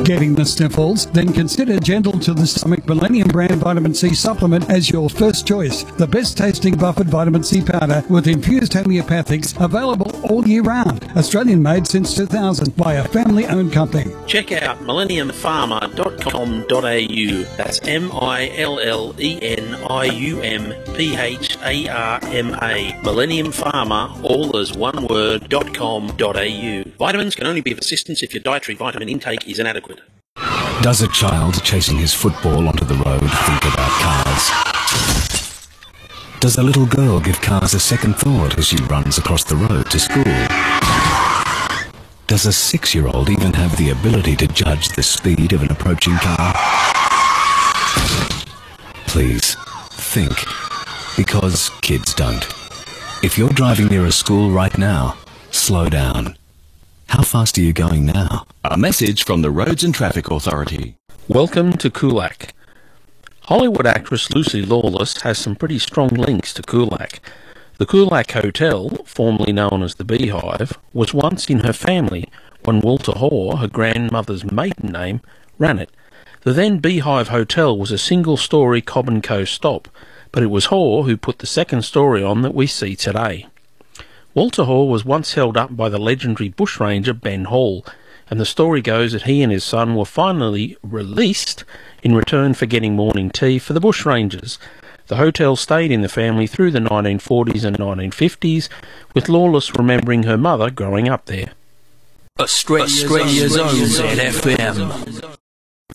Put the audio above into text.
Getting the sniffles? Then consider Gentle to the Stomach Millennium brand vitamin C supplement as your first choice. The best tasting buffered vitamin C powder with infused homeopathics, available all year round. Australian made since 2000 by a family owned company. Check out millenniumpharma.com.au. That's MILLENIUMPHARMA. Millennium Pharma, all as one word, .com.au. Vitamins can only be of assistance if your dietary vitamin intake is inadequate. Does a child chasing his football onto the road think about cars? Does a little girl give cars a second thought as she runs across the road to school? Does a 6-year-old even have the ability to judge the speed of an approaching car? Please, think. Because kids don't. If you're driving near a school right now, slow down. How fast are you going now? A message from the Roads and Traffic Authority. Welcome to Kulak. Hollywood actress Lucy Lawless has some pretty strong links to Kulak. The Kulak Hotel, formerly known as the Beehive, was once in her family when Walter Hoare, her grandmother's maiden name, ran it. The then Beehive Hotel was a single-storey Cobb & Co stop, but it was Hoare who put the second story on that we see today. Walter Hoare was once held up by the legendary bushranger Ben Hall, and the story goes that he and his son were finally released in return for getting morning tea for the bushrangers. The hotel stayed in the family through the 1940s and 1950s, with Lawless remembering her mother growing up there. Australia's own ZFM.